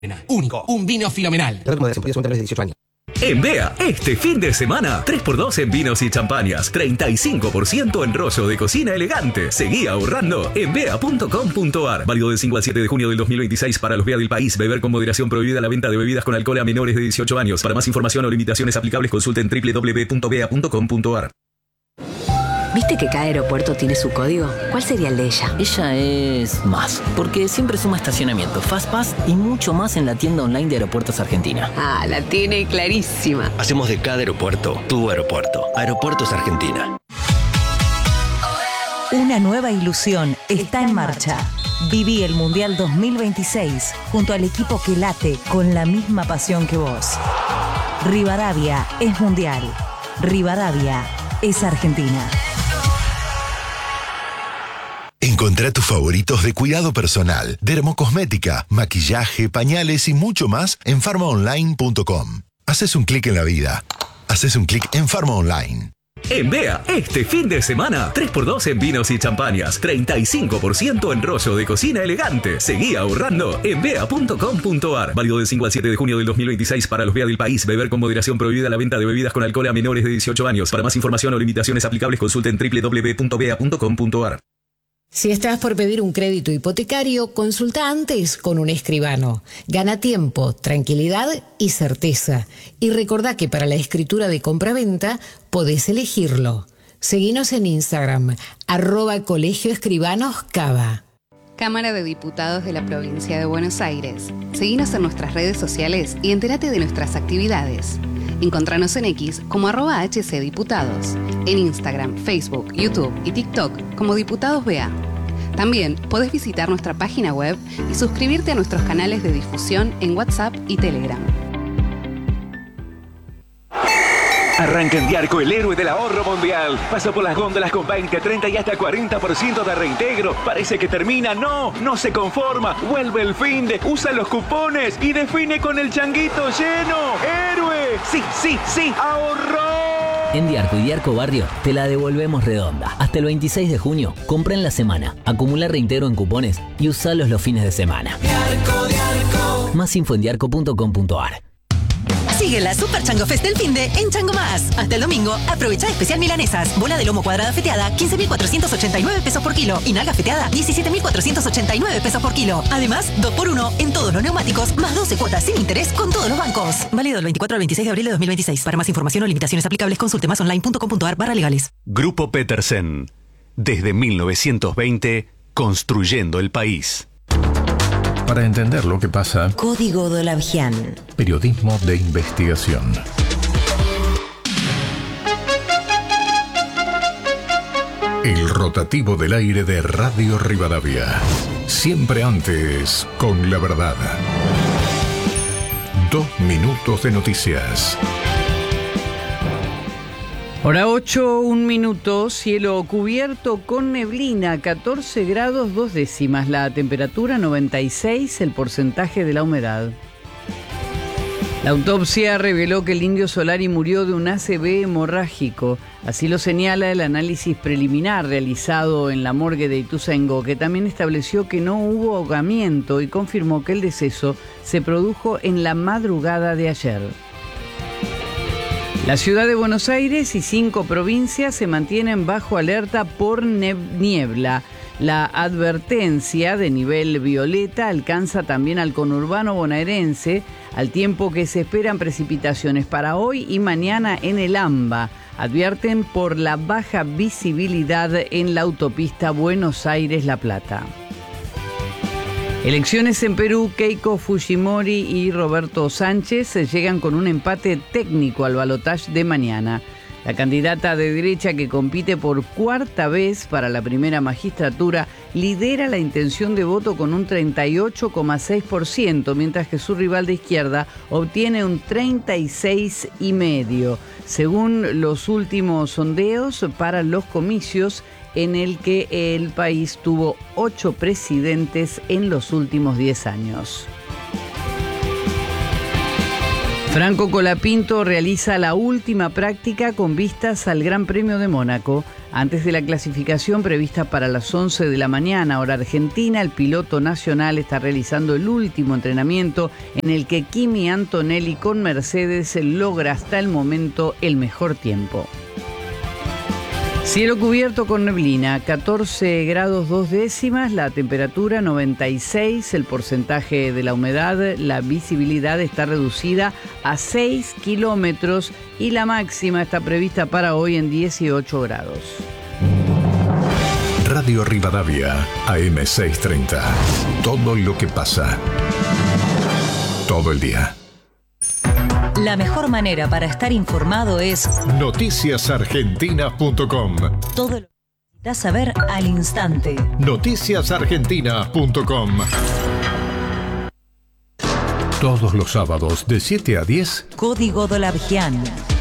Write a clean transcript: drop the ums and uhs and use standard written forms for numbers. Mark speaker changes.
Speaker 1: Único, un vino Filomenal.
Speaker 2: En Bea, este fin de semana, 3x2 en vinos y champañas, 35% en rollo de cocina elegante. Seguí ahorrando en bea.com.ar. Válido del 5 al 7 de junio del 2026 para los Bea del país. Beber con moderación, prohibida la venta de bebidas con alcohol a menores de 18 años. Para más información o limitaciones aplicables, consulten www.bea.com.ar.
Speaker 3: ¿Viste que cada aeropuerto tiene su código? ¿Cuál sería el de ella?
Speaker 4: Ella es más, porque siempre suma estacionamiento, Fastpass y mucho más en la tienda online de Aeropuertos Argentina.
Speaker 3: Ah, la tiene clarísima.
Speaker 5: Hacemos de cada aeropuerto tu aeropuerto. Aeropuertos Argentina.
Speaker 6: Una nueva ilusión está en marcha. Viví el Mundial 2026 junto al equipo que late con la misma pasión que vos. Rivadavia es Mundial. Rivadavia es Argentina.
Speaker 7: Encontrá tus favoritos de cuidado personal, dermocosmética, maquillaje, pañales y mucho más en pharmaonline.com. Haces un clic en la vida. Haces un clic en Pharma Online.
Speaker 2: En Bea, este fin de semana, 3x2 en vinos y champañas, 35% en rollo de cocina elegante. Seguí ahorrando en bea.com.ar. Válido del 5 al 7 de junio del 2026 para los Bea del país. Beber con moderación, prohibida la venta de bebidas con alcohol a menores de 18 años. Para más información o limitaciones aplicables, consulten www.bea.com.ar.
Speaker 8: Si estás por pedir un crédito hipotecario, consulta antes con un escribano. Gana tiempo, tranquilidad y certeza. Y recordá que para la escritura de compraventa podés elegirlo. Seguinos en Instagram, @colegioescribanoscava.
Speaker 9: Cámara de Diputados de la Provincia de Buenos Aires. Seguinos en nuestras redes sociales y entérate de nuestras actividades. Encontranos en X como @HCDiputados, en Instagram, Facebook, YouTube y TikTok como Diputados BA. También podés visitar nuestra página web y suscribirte a nuestros canales de difusión en WhatsApp y Telegram.
Speaker 10: Arranca en Diarco el héroe del ahorro mundial. Pasa por las góndolas con 20, 30 y hasta 40% de reintegro. Parece que termina. No se conforma. Vuelve el finde, usa los cupones y define con el changuito lleno. ¡Héroe! Sí, ahorró.
Speaker 4: En Diarco y Diarco Barrio te la devolvemos redonda. Hasta el 26 de junio, compra en la semana, acumula reintegro en cupones y usalos los fines de semana. Diarco. Más info en diarco.com.ar.
Speaker 11: Sigue la Super Chango Fest del finde en Chango Más. Hasta el domingo, aprovecha especial milanesas. Bola de lomo cuadrada feteada, 15.489 pesos por kilo. Y nalga feteada, 17.489 pesos por kilo. Además, 2x1 en todos los neumáticos, más 12 cuotas sin interés con todos los bancos. Válido del 24 al 26 de abril de 2026. Para más información o limitaciones aplicables, consulte másonline.com.ar/legales.
Speaker 12: Grupo Petersen. Desde 1920, construyendo el país.
Speaker 13: Para entender lo que pasa,
Speaker 6: Código Dolavian.
Speaker 13: Periodismo de investigación. El rotativo del aire de Radio Rivadavia. Siempre antes, con la verdad. 2 minutos de noticias.
Speaker 14: Hora 8, 1 minuto, cielo cubierto con neblina, 14 grados 2 décimas, la temperatura 96, el porcentaje de la humedad. La autopsia reveló que el Indio Solari murió de un ACV hemorrágico, así lo señala el análisis preliminar realizado en la morgue de Ituzaingó, que también estableció que no hubo ahogamiento y confirmó que el deceso se produjo en la madrugada de ayer. La ciudad de Buenos Aires y 5 provincias se mantienen bajo alerta por niebla. La advertencia de nivel violeta alcanza también al conurbano bonaerense, al tiempo que se esperan precipitaciones para hoy y mañana en el AMBA. Advierten por la baja visibilidad en la autopista Buenos Aires-La Plata. Elecciones en Perú, Keiko Fujimori y Roberto Sánchez llegan con un empate técnico al balotaje de mañana. La candidata de derecha que compite por 4ª vez para la primera magistratura lidera la intención de voto con un 38,6%, mientras que su rival de izquierda obtiene un 36,5%, según los últimos sondeos para los comicios en el que el país tuvo 8 presidentes en los últimos 10 años. Franco Colapinto realiza la última práctica con vistas al Gran Premio de Mónaco. Antes de la clasificación prevista para las 11 de la mañana, hora argentina, el piloto nacional está realizando el último entrenamiento en el que Kimi Antonelli con Mercedes logra hasta el momento el mejor tiempo. Cielo cubierto con neblina, 14 grados 2 décimas, la temperatura 96, el porcentaje de la humedad, la visibilidad está reducida a 6 kilómetros y la máxima está prevista para hoy en 18 grados.
Speaker 13: Radio Rivadavia, AM630. Todo lo que pasa. Todo el día.
Speaker 6: La mejor manera para estar informado es
Speaker 13: noticiasargentina.com.
Speaker 6: todo lo que necesitas saber al instante.
Speaker 13: Noticiasargentina.com. Todos los sábados de 7 a 10.
Speaker 6: Código Dolavian.